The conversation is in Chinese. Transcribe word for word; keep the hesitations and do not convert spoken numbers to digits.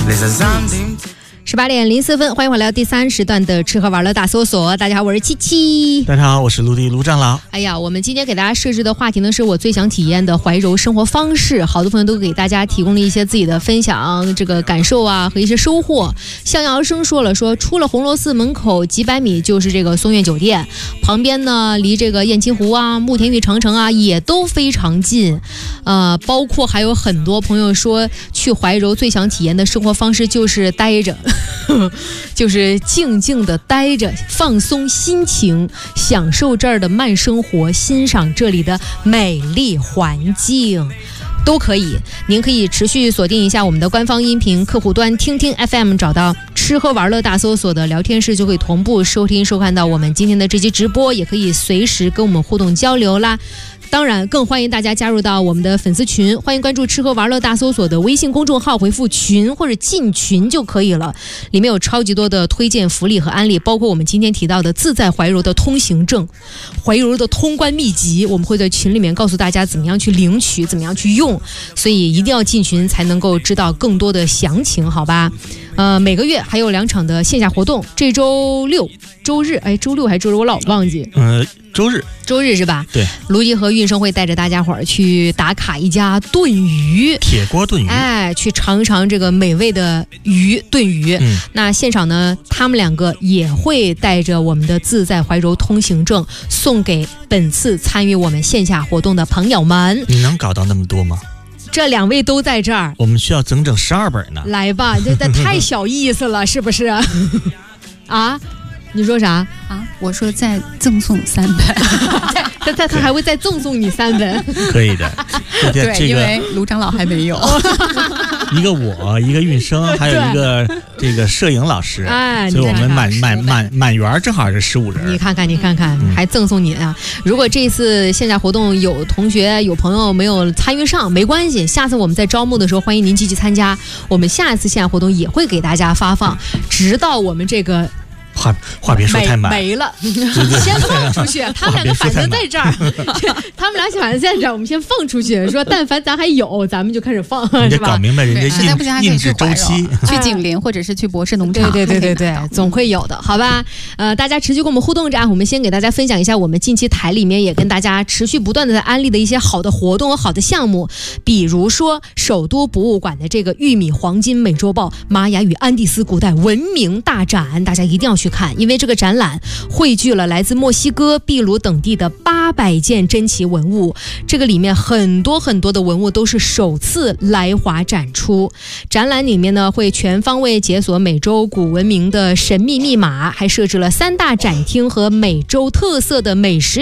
十八点零四分，欢迎回来到第三时段的吃喝玩乐大搜索。大家好，我是七七。 大家好，我是陆地卢长老。 哎呀，我们今天给大家设置的话题呢，是我最想体验的怀柔生活方式。好多朋友都给大家提供了一些自己的分享，这个感受啊和一些收获。向阳生说了说，出了红螺寺门口几百米就是这个松苑酒店，旁边呢离这个雁栖湖啊、慕田峪长城啊也都非常近。呃，包括还有很多朋友说，去怀柔最想体验的生活方式就是待着。就是静静的待着，放松心情，享受这儿的慢生活，欣赏这里的美丽环境都可以。您可以持续锁定一下我们的官方音频客户端听听 F M， 找到吃喝玩乐大搜索的聊天室，就可以同步收听收看到我们今天的这期直播，也可以随时跟我们互动交流啦。当然更欢迎大家加入到我们的粉丝群，欢迎关注吃喝玩乐大搜索的微信公众号，回复群或者进群就可以了，里面有超级多的推荐福利和案例，包括我们今天提到的自在怀柔的通行证，怀柔的通关秘籍，我们会在群里面告诉大家怎么样去领取，怎么样去用，所以一定要进群才能够知道更多的详情，好吧？呃，每个月还有两场的线下活动，这周六、周日，哎，周六还是周日，我老忘记。 呃，周日， 周日是吧？ 对， 卢迪和运生会带着大家伙儿去打卡一家炖鱼， 铁锅炖鱼， 哎，去尝一尝这个美味的鱼炖鱼。嗯，那现场呢，他们两个也会带着我们的自在怀柔通行证送给本次参与我们线下活动的朋友们。 你能搞到那么多吗？ 这两位都在这儿， 我们需要整整十二本呢。 来吧，这这太小意思了，是不是？啊？你说啥啊？我说再赠送三本， 他他他还会再赠送你三本， 可以的。 对， 这个、 因为卢长老还没有。 一个我，一个运生，还有一个这个摄影老师， 哎， 所以我们满满满满员正好是十五人。 你看看，你看看，嗯、还赠送你啊！如果这次线下活动有同学有朋友没有参与上，没关系，下次我们在招募的时候，欢迎您积极参加。我们下一次线下活动也会给大家发放，直到我们这个。 话话别说太满， 没了，先放出去。他们两个反正在这儿，他们俩反正在这儿，我们先放出去。说但凡咱还有，咱们就开始放， 你得搞明白人家印印制周期， 去景林或者是去博士农场， 对对对对对，总会有的，好吧？呃，大家持续跟我们互动着啊。我们先给大家分享一下，我们近期台里面也跟大家持续不断的在安利的一些好的活动和好的项目，比如说首都博物馆的这个玉米黄金美洲豹玛雅与安第斯古代文明大展，大家一定要去看，因为这个展览汇聚了来自墨西哥、秘鲁等地的八百件珍奇文物，这个里面很多很多的文物都是首次来华展出。展览里面呢，会全方位解锁美洲古文明的神秘密码，还设置了三大展厅和美洲特色的美食